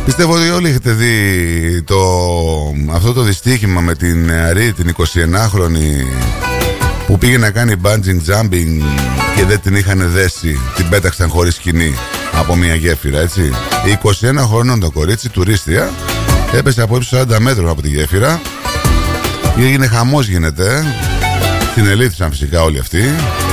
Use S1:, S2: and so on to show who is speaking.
S1: Πιστεύω ότι όλοι έχετε δει αυτό το δυστύχημα με την νεαρή, την 21χρονη, που πήγε να κάνει bungee jumping και δεν την είχαν δέσει. Την πέταξαν χωρίς σκηνή από μια γέφυρα, έτσι. 21 χρονών το κορίτσι, τουρίστρια, έπεσε από ύψος 40 μέτρων από τη γέφυρα. Έγινε χαμός, γίνεται. Την ελήφθησαν φυσικά όλοι αυτοί.